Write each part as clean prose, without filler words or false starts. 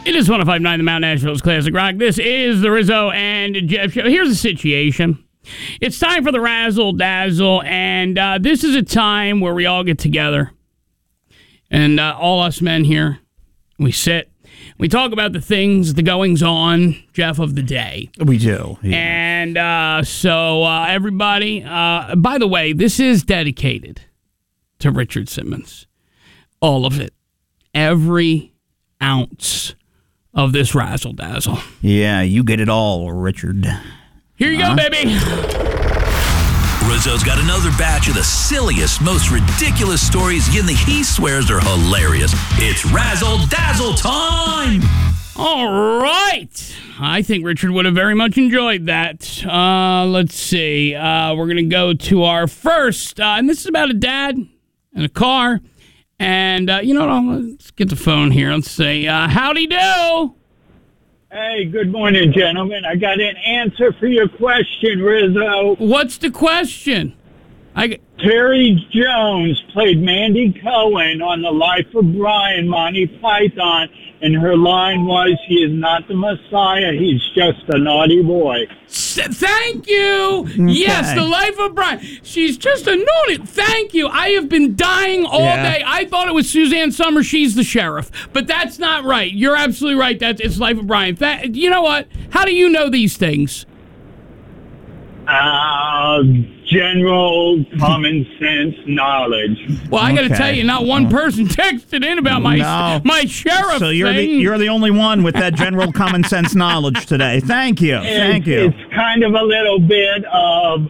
It is 105.9 The Mount Nashville's Classic Rock. This is the Rizzo and Jeff Show. Here's the situation. It's time for the Razzle Dazzle, and this is a time where we all get together. And all us men here, we sit. We talk about the things, the goings-on, Jeff, of the day. We do. Yeah. And so everybody, by the way, this is dedicated to Richard Simmons. All of it. Every ounce of this Razzle Dazzle. Yeah, you get it all, Richard. Here you go, baby. Rizzo's got another batch of the silliest, most ridiculous stories he swears are hilarious. It's Razzle Dazzle time! All right. I think Richard would have very much enjoyed that. Let's see. We're going to go to our first, and this is about a dad and a car. And, let's get the phone here. Let's say, howdy do. Hey, good morning, gentlemen. I got an answer for your question, Rizzo. What's the question? Terry Jones played Mandy Cohen on The Life of Brian, Monty Python, and her line was, he is not the Messiah, he's just a naughty boy. Thank you. Okay. Yes, The Life of Brian. She's just a naughty. Thank you. I have been dying all day. I thought it was Suzanne Summers. She's the sheriff. But that's not right. You're absolutely right. It's Life of Brian. You know what? How do you know these things? General common sense knowledge. Well, I got to tell you, not one person texted in about my sheriff. So you're the only one with that general common sense knowledge today. Thank you. Thank you. It's kind of a little bit of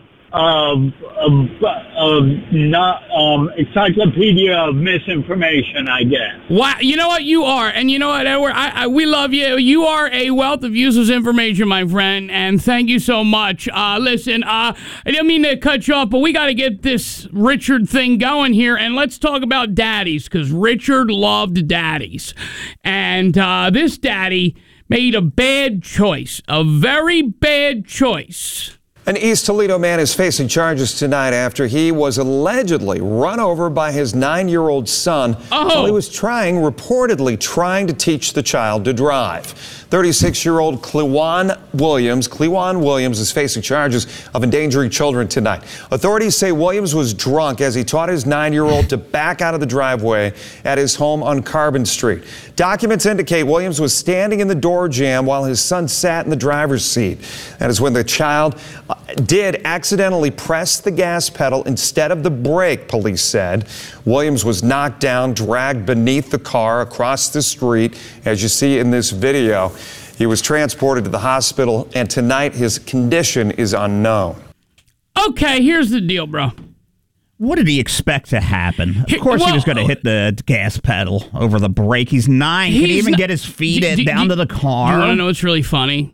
encyclopedia of misinformation, I guess. Wow, you know what you are, and you know what, Edward, we love you. You are a wealth of useless information, my friend, and thank you so much. Listen, I didn't mean to cut you off, but we got to get this Richard thing going here, and let's talk about daddies, because Richard loved daddies, and this daddy made a bad choice, a very bad choice. An East Toledo man is facing charges tonight after he was allegedly run over by his 9-year-old son while he was reportedly trying to teach the child to drive. 36-year-old Clewan Williams is facing charges of endangering children tonight. Authorities say Williams was drunk as he taught his 9-year-old to back out of the driveway at his home on Carbon Street. Documents indicate Williams was standing in the door jamb while his son sat in the driver's seat. That is when the child did accidentally press the gas pedal instead of the brake, police said. Williams was knocked down, dragged beneath the car across the street, as you see in this video. He was transported to the hospital, and tonight his condition is unknown. Okay, here's the deal, bro. What did he expect to happen? Of course he was going to hit the gas pedal over the brake. He's 9. Can he even get his feet down to the car? You want to know what's really funny?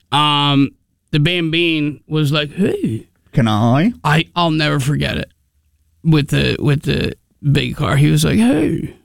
The Bambine was like, hey. Can I? I'll never forget it. With the big car, he was like, hey,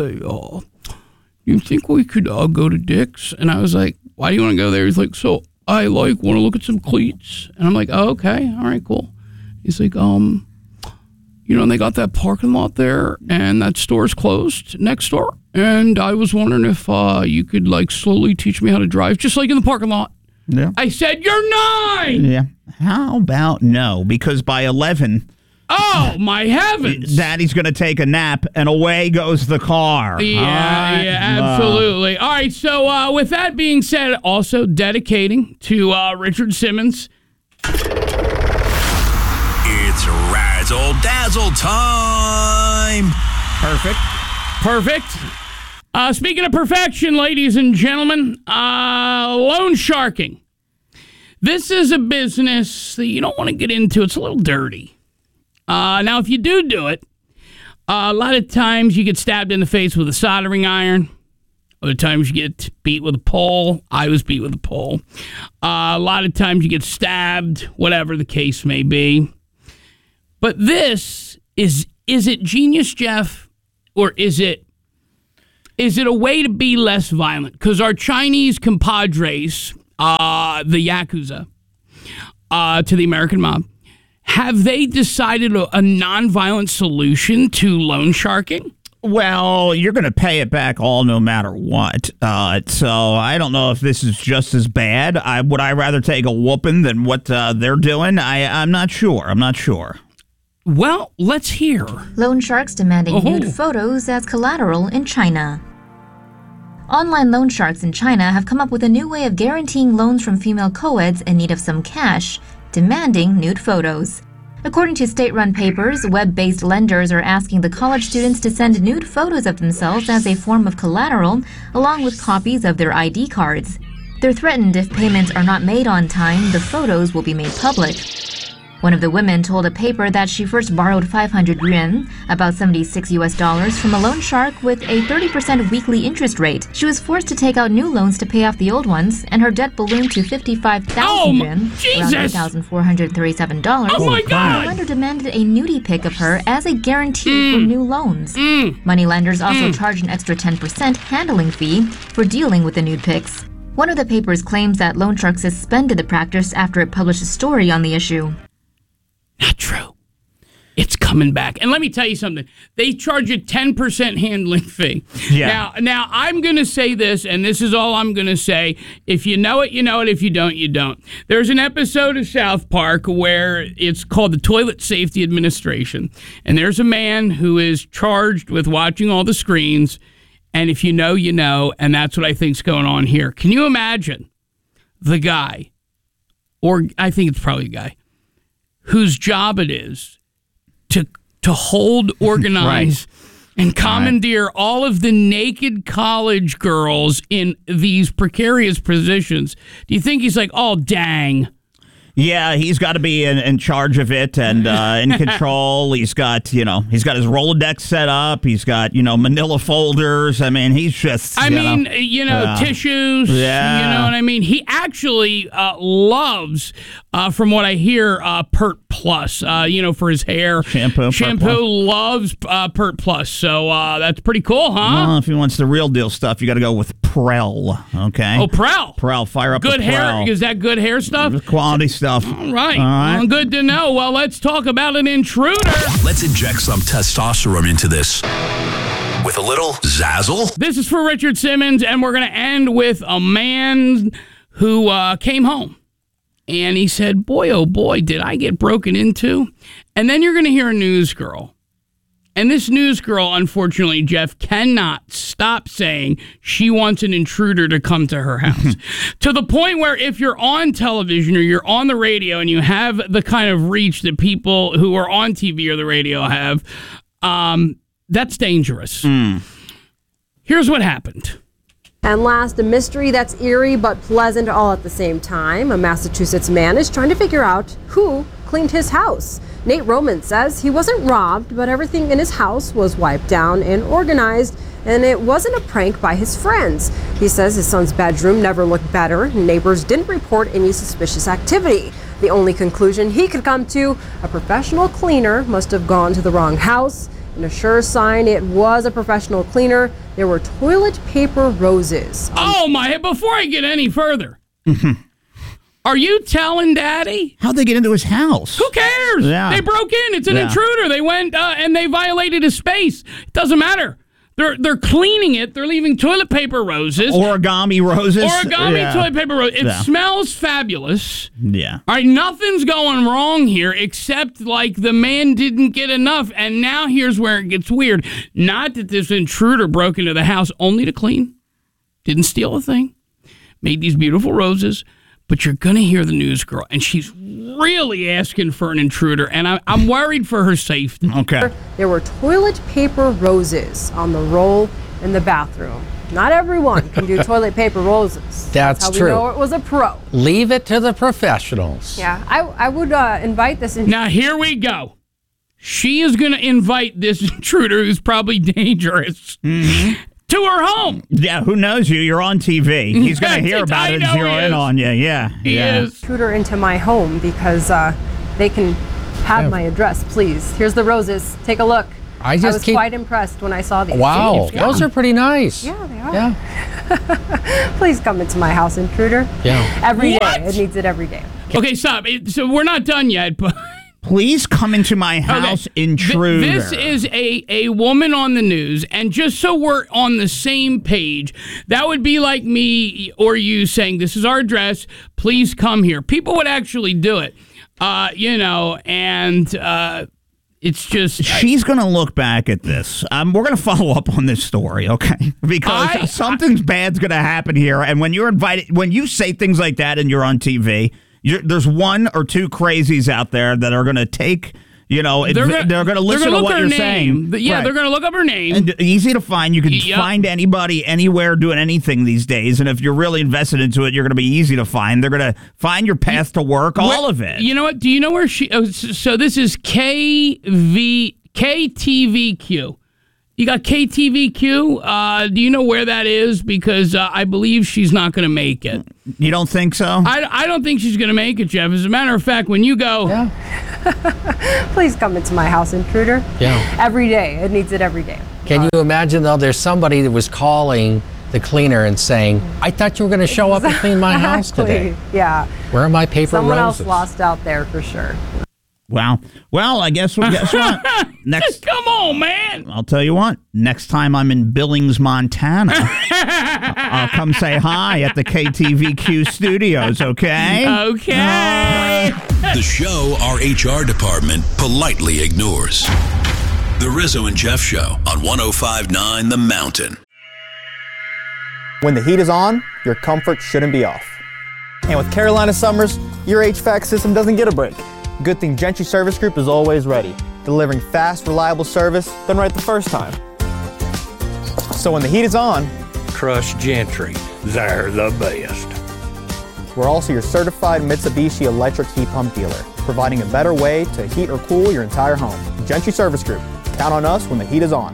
you think we could go to Dick's? And I was like, why do you want to go there? He's like, so I want to look at some cleats. And I'm like, oh, okay, all right, cool. He's like, and they got that parking lot there, and that store's closed next door. And I was wondering if you could slowly teach me how to drive, just like in the parking lot. Yeah. I said, you're 9! Yeah. How about no? Because by 11... Oh, my heavens. Daddy's going to take a nap, and away goes the car. Yeah, absolutely. All right, so with that being said, also dedicating to Richard Simmons. It's Razzle Dazzle time. Perfect. Speaking of perfection, ladies and gentlemen, loan sharking. This is a business that you don't want to get into. It's a little dirty. Now, if you do it, a lot of times you get stabbed in the face with a soldering iron. Other times you get beat with a pole. I was beat with a pole. A lot of times you get stabbed, whatever the case may be. But this is it genius, Jeff? Or is it a way to be less violent? Because our Chinese compadres, the Yakuza, to the American mob, have they decided a nonviolent solution to loan sharking? Well, you're going to pay it back all no matter what. So I don't know if this is just as bad. Would I rather take a whooping than what they're doing? I'm not sure. Well, let's hear. Loan sharks demanding nude photos as collateral in China. Online loan sharks in China have come up with a new way of guaranteeing loans from female co-eds in need of some cash, demanding nude photos. According to state-run papers, web-based lenders are asking the college students to send nude photos of themselves as a form of collateral, along with copies of their ID cards. They're threatened if payments are not made on time, the photos will be made public. One of the women told a paper that she first borrowed 500 yuan, about $76 from a loan shark with a 30% weekly interest rate. She was forced to take out new loans to pay off the old ones, and her debt ballooned to 55,000 yuan, around $3,437. Oh my God! The lender demanded a nudie pic of her as a guarantee for new loans. Moneylenders also charge an extra 10% handling fee for dealing with the nude pics. One of the papers claims that loan shark suspended the practice after it published a story on the issue. Not true. It's coming back. And let me tell you something. They charge a 10% handling fee. Yeah. Now I'm going to say this, and this is all I'm going to say. If you know it, you know it. If you don't, you don't. There's an episode of South Park where it's called the Toilet Safety Administration. And there's a man who is charged with watching all the screens. And if you know, you know. And that's what I think's going on here. Can you imagine the guy, or I think it's probably a guy, whose job it is to hold, organize, and commandeer all of the naked college girls in these precarious positions? Do you think he's like, oh, dang? Yeah, he's got to be in charge of it and in control. He's got his Rolodex set up. He's got, manila folders. I mean, he's just, tissues. Yeah. You know what I mean? He actually loves, from what I hear, Pert Plus, for his hair. Shampoo loves Pert Plus. So that's pretty cool, huh? Well, if he wants the real deal stuff, you got to go with Prell, okay? Oh, Prell. Prell, fire up good the Prell. Hair? Is that good hair stuff? Quality stuff. All right. Well, good to know. Well, let's talk about an intruder. Let's inject some testosterone into this with a little zazzle. This is for Richard Simmons, and we're going to end with a man who came home. And he said, boy, oh boy, did I get broken into. And then you're going to hear a news girl. And this news girl, unfortunately, Jeff, cannot stop saying she wants an intruder to come to her house. To the point where if you're on television or you're on the radio and you have the kind of reach that people who are on TV or the radio have, that's dangerous. Here's what happened. And last, a mystery that's eerie but pleasant all at the same time. A Massachusetts man is trying to figure out who cleaned his house. Nate Roman says he wasn't robbed, but everything in his house was wiped down and organized, and it wasn't a prank by his friends. He says his son's bedroom never looked better, and neighbors didn't report any suspicious activity. The only conclusion he could come to, a professional cleaner must have gone to the wrong house. And a sure sign it was a professional cleaner, there were toilet paper roses. Oh my, before I get any further. Are you telling Daddy? How'd they get into his house? Who cares? Yeah. They broke in. It's an intruder. They went and they violated his space. It doesn't matter. They're cleaning it. They're leaving toilet paper roses. Origami roses. Toilet paper roses. It smells fabulous. Yeah. All right, nothing's going wrong here except like the man didn't get enough. And now here's where it gets weird. Not that this intruder broke into the house only to clean. Didn't steal a thing. Made these beautiful roses. But you're going to hear the news girl, and she's really asking for an intruder, and I'm worried for her safety. Okay. There were toilet paper roses on the roll in the bathroom. Not everyone can do toilet paper roses. That's how true. We know it was a pro. Leave it to the professionals. Yeah, I would invite this. Now, here we go. She is going to invite this intruder who's probably dangerous. To her home. Yeah, who knows you? You're on TV. He's going to hear about it and zero in on you. Yeah. He is. Intruder into my home because they can have my address, please. Here's the roses. Take a look. I was quite impressed when I saw these. Wow, those are pretty nice. Yeah, they are. Yeah. Please come into my house, intruder. Yeah. Every day. It needs it every day. Okay, stop. So we're not done yet, but Please come into my house, intruder. This is a woman on the news, and just so we're on the same page, that would be like me or you saying, this is our address, please come here. People would actually do it, it's just... She's going to look back at this. We're going to follow up on this story, okay? Because something's bad's going to happen here, and when you're invited, when you say things like that and you're on TV... there's one or two crazies out there that are going to take, they're going to listen to what you're saying. Yeah, right. They're going to look up her name. And easy to find. You can find anybody, anywhere, doing anything these days. And if you're really invested into it, you're going to be easy to find. They're going to find your path to work, all of it. You know what? Do you know where she... so this is KTVQ. You got KTVQ. Do you know where that is? Because I believe she's not going to make it. You don't think so? I don't think she's going to make it, Jeff. As a matter of fact, when you go... Yeah. Please come into my house, intruder. Yeah. Every day. It needs it every day. Can you imagine, though, there's somebody that was calling the cleaner and saying, I thought you were going to show up and clean my house today. Yeah. Where are my paper Someone roses? else lost out there for sure. Wow. Well, I guess what? Just come on, man. I'll tell you what. Next time I'm in Billings, Montana, I'll come say hi at the KTVQ studios, okay? Okay. The show our HR department politely ignores. The Rizzo and Jeff Show on 105.9 The Mountain. When the heat is on, your comfort shouldn't be off. And with Carolina summers, your HVAC system doesn't get a break. Good thing Gentry Service Group is always ready, delivering fast, reliable service done right the first time. So when the heat is on, trust Gentry. They're the best. We're also your certified Mitsubishi electric heat pump dealer, providing a better way to heat or cool your entire home. Gentry Service Group. Count on us when the heat is on.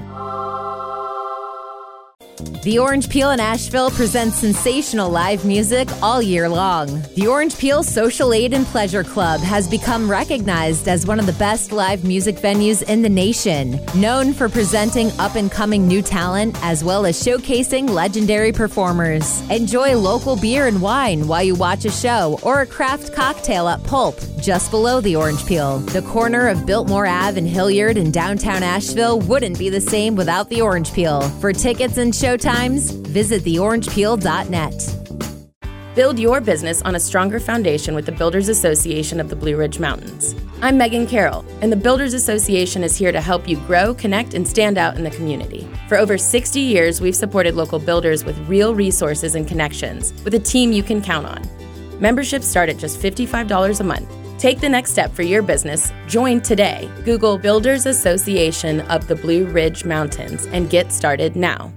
The Orange Peel in Asheville presents sensational live music all year long. The Orange Peel Social Aid and Pleasure Club has become recognized as one of the best live music venues in the nation, known for presenting up-and-coming new talent as well as showcasing legendary performers. Enjoy local beer and wine while you watch a show or a craft cocktail at Pulp, just below the Orange Peel. The corner of Biltmore Ave and Hilliard in downtown Asheville wouldn't be the same without the Orange Peel. For tickets and showtimes, visit theorangepeel.net. Build your business on a stronger foundation with the Builders Association of the Blue Ridge Mountains. I'm Megan Carroll, and the Builders Association is here to help you grow, connect, and stand out in the community. For over 60 years, we've supported local builders with real resources and connections, with a team you can count on. Memberships start at just $55 a month. Take the next step for your business. Join today. Google Builders Association of the Blue Ridge Mountains and get started now.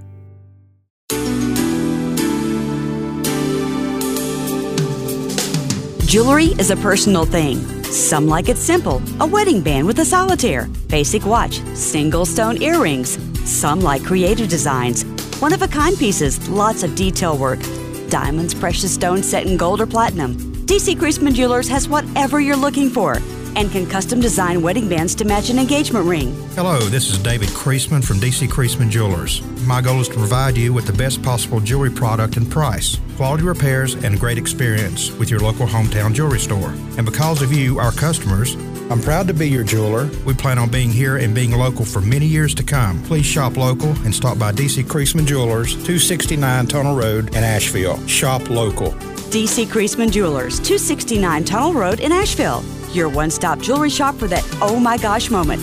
Jewelry is a personal thing. Some like it simple, a wedding band with a solitaire, basic watch, single stone earrings. Some like creative designs, one-of-a-kind pieces, lots of detail work. Diamonds, precious stones set in gold or platinum. DC Creasman Jewelers has whatever you're looking for and can custom design wedding bands to match an engagement ring. Hello, this is David Creasman from DC Creasman Jewelers. My goal is to provide you with the best possible jewelry product and price, quality repairs, and a great experience with your local hometown jewelry store. And because of you, our customers, I'm proud to be your jeweler. We plan on being here and being local for many years to come. Please shop local and stop by DC Creasman Jewelers, 269 Tunnel Road in Asheville. Shop local. DC Creasman Jewelers, 269 Tunnel Road in Asheville. Your one-stop jewelry shop for that oh my gosh moment.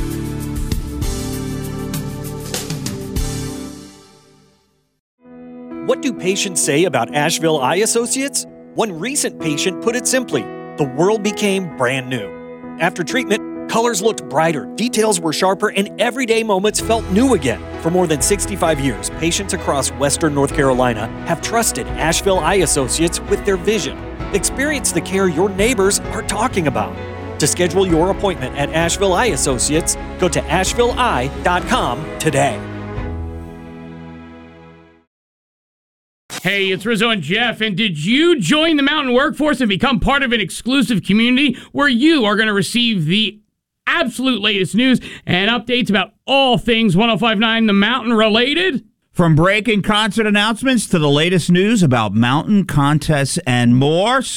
What do patients say about Asheville Eye Associates? One recent patient put it simply, the world became brand new. After treatment, colors looked brighter, details were sharper, and everyday moments felt new again. For more than 65 years, patients across Western North Carolina have trusted Asheville Eye Associates with their vision. Experience the care your neighbors are talking about. To schedule your appointment at Asheville Eye Associates, go to ashevilleeye.com today. Hey, it's Rizzo and Jeff, and did you join the Mountain Workforce and become part of an exclusive community where you are going to receive the absolute latest news and updates about all things 105.9 The Mountain related? From breaking concert announcements to the latest news about mountain contests and more.